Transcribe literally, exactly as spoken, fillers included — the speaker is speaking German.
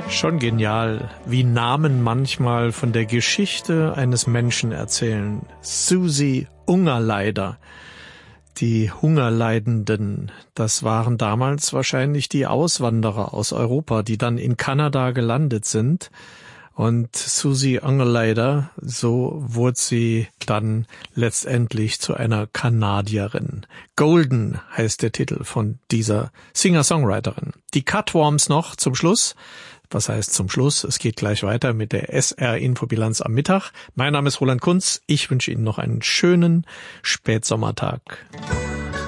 Schon genial, wie Namen manchmal von der Geschichte eines Menschen erzählen. Susi Ungerleider. Die Hungerleidenden, das waren damals wahrscheinlich die Auswanderer aus Europa, die dann in Kanada gelandet sind. Und Susi Ungerleider, so wurde sie dann letztendlich zu einer Kanadierin. Golden heißt der Titel von dieser Singer-Songwriterin. Die Cutworms noch zum Schluss. Was heißt zum Schluss? Es geht gleich weiter mit der S R-Infobilanz am Mittag. Mein Name ist Roland Kunz. Ich wünsche Ihnen noch einen schönen Spätsommertag.